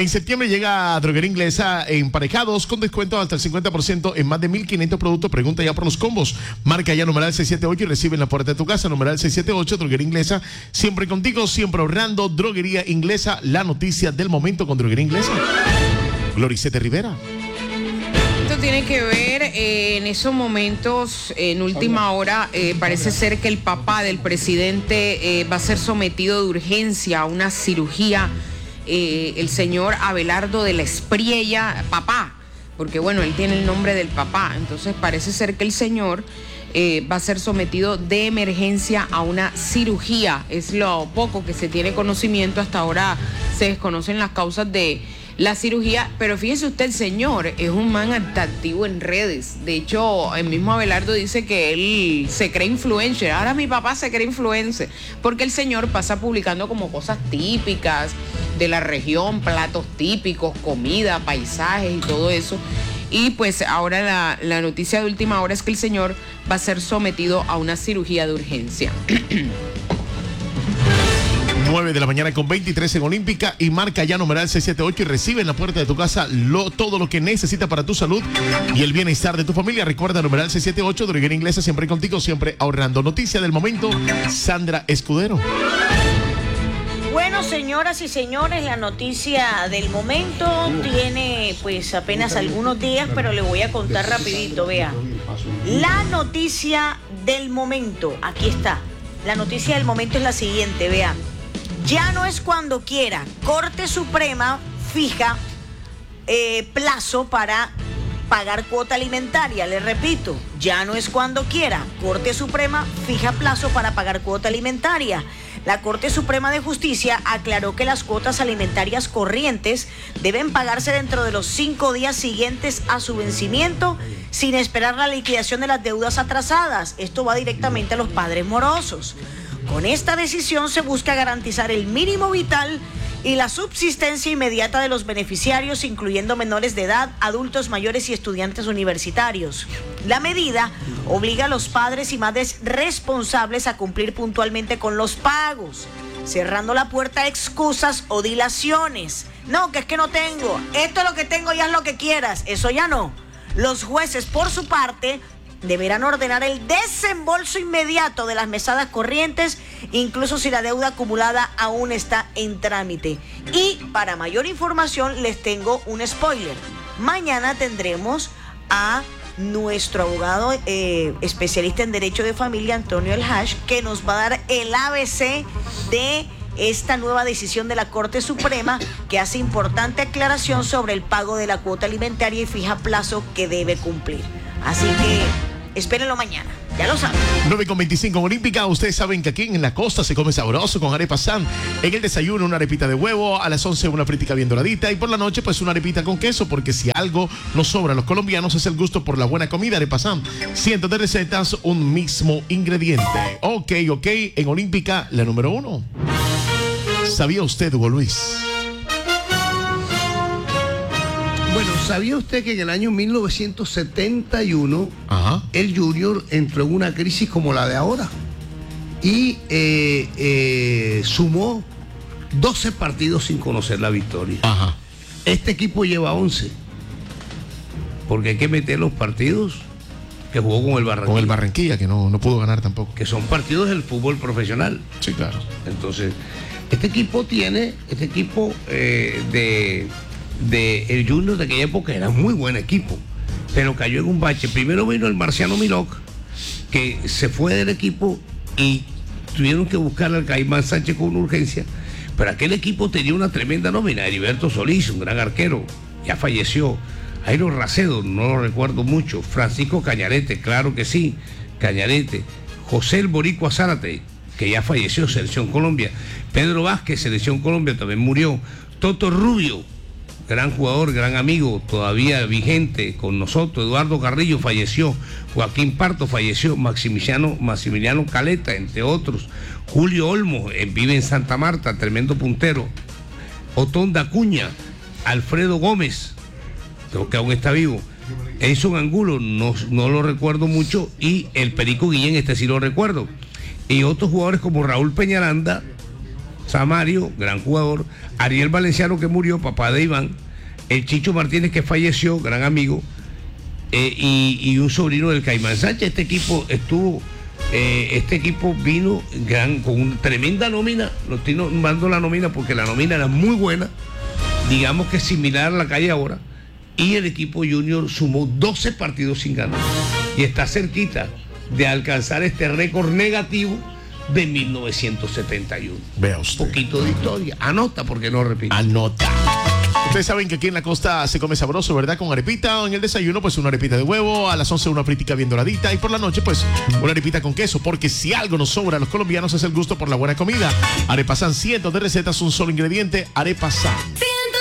en septiembre llega a Droguería Inglesa emparejados con descuento hasta el 50% en más de 1,500 productos. Pregunta ya por los combos. Marca ya numeral 678 y recibe en la puerta de tu casa. Numeral 678, Droguería Inglesa. Siempre contigo, siempre ahorrando. Droguería Inglesa, la noticia del momento con Droguería Inglesa. Gloricete Rivera. Esto tiene que ver en esos momentos, en última hora, parece ser que el papá del presidente va a ser sometido de urgencia a una cirugía. El señor Abelardo de la Espriella, papá, porque bueno, él tiene el nombre del papá, entonces parece ser que el señor va a ser sometido de emergencia a una cirugía. Es lo poco que se tiene conocimiento, hasta ahora se desconocen las causas de la cirugía, pero fíjese usted, el señor es un man activo en redes. De hecho, el mismo Abelardo dice que él se cree influencer. Ahora mi papá se cree influencer, porque el señor pasa publicando como cosas típicas de la región, platos típicos, comida, paisajes y todo eso. Y pues ahora la noticia de última hora es que el señor va a ser sometido a una cirugía de urgencia. 9 de la mañana con 23 en Olímpica y marca ya numeral 678 y recibe en la puerta de tu casa todo lo que necesita para tu salud y el bienestar de tu familia. Recuerda numeral 678, Droguería Inglesa, siempre contigo, siempre ahorrando. Noticia del momento, Sandra Escudero. Bueno, señoras y señores, la noticia del momento tiene pues apenas algunos días, pero le voy a contar rapidito, vea. La noticia del momento, aquí está. La noticia del momento es la siguiente, vea. Ya no es cuando quiera. Corte Suprema fija plazo para pagar cuota alimentaria. Le repito, ya no es cuando quiera. Corte Suprema fija plazo para pagar cuota alimentaria. La Corte Suprema de Justicia aclaró que las cuotas alimentarias corrientes deben pagarse dentro de los 5 días siguientes a su vencimiento, sin esperar la liquidación de las deudas atrasadas. Esto va directamente a los padres morosos. Con esta decisión se busca garantizar el mínimo vital y la subsistencia inmediata de los beneficiarios, incluyendo menores de edad, adultos mayores y estudiantes universitarios. La medida obliga a los padres y madres responsables a cumplir puntualmente con los pagos, cerrando la puerta a excusas o dilaciones. No, que es que no tengo, esto es lo que tengo y haz lo que quieras. Eso ya no. Los jueces, por su parte, deberán ordenar el desembolso inmediato de las mesadas corrientes, incluso si la deuda acumulada aún está en trámite. Y para mayor información les tengo un spoiler. Mañana tendremos a nuestro abogado especialista en Derecho de Familia, Antonio El Hash, que nos va a dar el ABC de esta nueva decisión de la Corte Suprema, que hace importante aclaración sobre el pago de la cuota alimentaria y fija plazo que debe cumplir. Así que espérenlo mañana, ya lo saben. 9:25 Olímpica. Ustedes saben que aquí en la costa se come sabroso con arepa Sam. En el desayuno una arepita de huevo, a las 11 una fritica bien doradita y por la noche pues una arepita con queso, porque si algo nos sobra a los colombianos es el gusto por la buena comida. Arepa Sam, cientos de recetas, un mismo ingrediente. Ok, en Olímpica la número 1. ¿Sabía usted, Hugo Luis? Bueno, ¿sabía usted que en el año 1971 el Junior entró en una crisis como la de ahora? Y sumó 12 partidos sin conocer la victoria. Este equipo lleva 11. Porque hay que meter los partidos que jugó con el Barranquilla. Con el Barranquilla, que no pudo ganar tampoco. Que son partidos del fútbol profesional. Sí, claro. Entonces, este equipo de el Junior de aquella época era un muy buen equipo, pero cayó en un bache. Primero vino el Marciano Milok, que se fue del equipo y tuvieron que buscar al Caimán Sánchez con una urgencia, pero aquel equipo tenía una tremenda nómina. Heriberto Solís, un gran arquero, ya falleció. Jairo Racedo, no lo recuerdo mucho. Francisco Cañarete, claro que sí, Cañarete. José el Boricua Zárate, que ya falleció, Selección Colombia. Pedro Vázquez, Selección Colombia, también murió. Toto Rubio, gran jugador, gran amigo, todavía vigente con nosotros. Eduardo Carrillo falleció, Joaquín Parto falleció, Maximiliano Caleta, entre otros. Julio Olmo, vive en Santa Marta, tremendo puntero. Otón Dacuña, Alfredo Gómez, creo que aún está vivo. Edson Angulo, no lo recuerdo mucho, y el Perico Guillén, este sí lo recuerdo. Y otros jugadores como Raúl Peñaranda Samario, gran jugador, Ariel Valenciano, que murió, papá de Iván, el Chicho Martínez, que falleció, gran amigo, y un sobrino del Caimán Sánchez. Este equipo vino con una tremenda nómina. Lo estoy nombrando la nómina porque la nómina era muy buena, digamos que similar a la que hay ahora, y el equipo junior sumó 12 partidos sin ganar y está cerquita de alcanzar este récord negativo de 1971. Vea usted. Un poquito de historia. Anota porque no repito. Anota. Ustedes saben que aquí en la costa se come sabroso, ¿verdad? Con arepita. En el desayuno, pues una arepita de huevo. A las 11 una fritica bien doradita. Y por la noche, pues una arepita con queso. Porque si algo nos sobra a los colombianos es el gusto por la buena comida. Arepa San, cientos de recetas, un solo ingrediente. Arepa San.